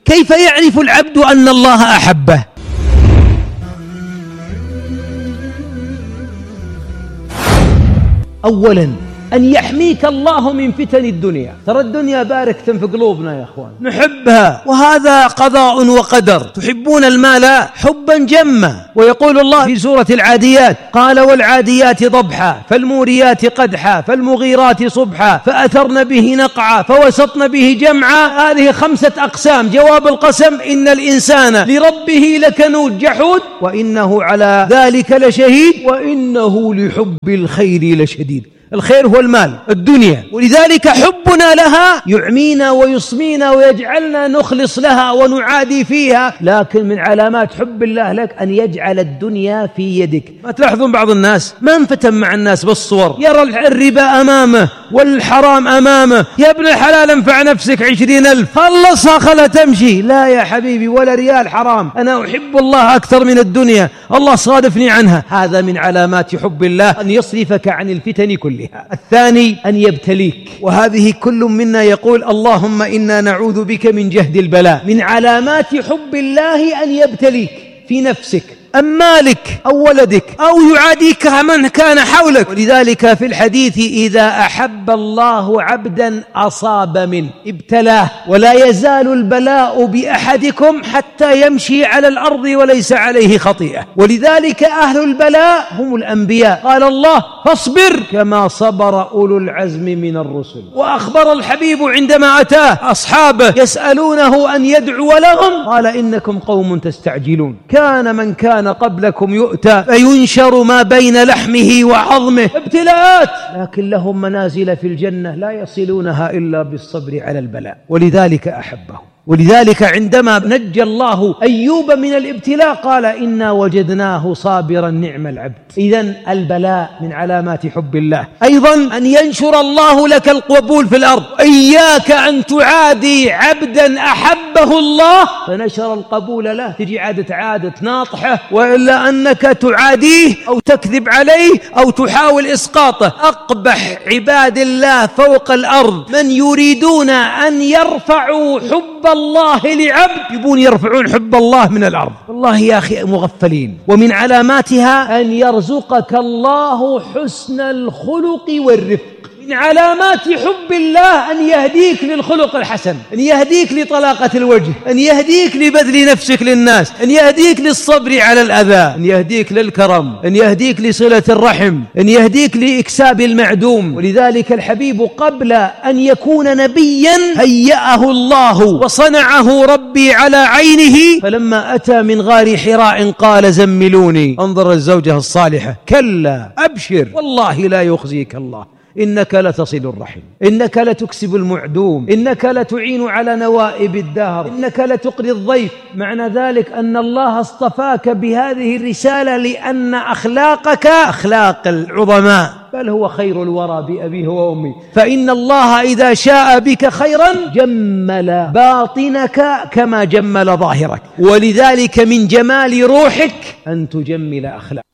كيف يعرف العبد أن الله أحبه؟ أولا أن يحميك الله من فتن الدنيا. ترى الدنيا باركة في قلوبنا يا أخوان، نحبها وهذا قضاء وقدر. تحبون المال حبا جما، ويقول الله في سورة العاديات قال والعاديات ضبحا فالموريات قدحا فالمغيرات صبحا فأثرن به نقعا فوسطن به جمعا. هذه 5 أقسام. جواب القسم إن الإنسان لربه لكنود جحود وإنه على ذلك لشهيد وإنه لحب الخير لشديد. الخير هو المال الدنيا، ولذلك حبنا لها يعمينا ويصمينا ويجعلنا نخلص لها ونعادي فيها. لكن من علامات حب الله لك أن يجعل الدنيا في يدك. ما تلاحظون بعض الناس ما انفتن مع الناس بالصور، يرى الربا أمامه والحرام أمامه، يا ابن الحلال انفع نفسك 20,000 خلصها خلا تمشي. لا يا حبيبي، ولا ريال حرام، أنا أحب الله أكثر من الدنيا، الله صادفني عنها. هذا من علامات حب الله أن يصرفك عن الفتن كلها. الثاني أن يبتليك، وهذه كل منا يقول اللهم إنا نعوذ بك من جهد البلاء. من علامات حب الله أن يبتليك في نفسك أم مالك أو ولدك أو يعاديك من كان حولك. ولذلك في الحديث إذا أحب الله عبدا أصاب منه ابتلاه، ولا يزال البلاء بأحدكم حتى يمشي على الأرض وليس عليه خطيئة. ولذلك أهل البلاء هم الأنبياء. قال الله فاصبر كما صبر أولو العزم من الرسل. وأخبر الحبيب عندما أتاه أصحابه يسألونه أن يدعو لهم قال إنكم قوم تستعجلون. كان من كان قبلكم يؤتى فينشر ما بين لحمه وعظمه ابتلاءات، لكن لهم منازل في الجنة لا يصلونها إلا بالصبر على البلاء. ولذلك أحبه. ولذلك عندما نجى الله أيوب من الابتلاء قال إنا وجدناه صابرا نعم العبد. إذن البلاء من علامات حب الله. أيضا أن ينشر الله لك القبول في الأرض. إياك أن تعادي عبدا أحبه الله فنشر القبول له، تجي عادة ناطحه، وإلا أنك تعاديه أو تكذب عليه أو تحاول إسقاطه. أقبح عباد الله فوق الأرض من يريدون أن يرفعوا حب الله لعبد، يبون يرفعون حب الله من الأرض. والله يا أخي مغفلين. ومن علاماتها أن يرزقك الله حسن الخلق والرفق. من علامات حب الله أن يهديك للخلق الحسن، أن يهديك لطلاقة الوجه، أن يهديك لبذل نفسك للناس، أن يهديك للصبر على الأذى، أن يهديك للكرم، أن يهديك لصلة الرحم، أن يهديك لإكساب المعدوم. ولذلك الحبيب قبل أن يكون نبيا هيأه الله وصنعه ربي على عينه، فلما أتى من غار حراء قال زملوني. انظر الزوجة الصالحة، كلا أبشر والله لا يخزيك الله، إنك لتصل الرحم، إنك لتكسب المعدوم، إنك لتعين على نوائب الدهر، إنك لتقري الضيف. معنى ذلك أن الله اصطفاك بهذه الرسالة لأن أخلاقك أخلاق العظماء، بل هو خير الورى بأبيه وأمي. فإن الله إذا شاء بك خيرا جمل باطنك كما جمل ظاهرك. ولذلك من جمال روحك أن تجمل أخلاقك.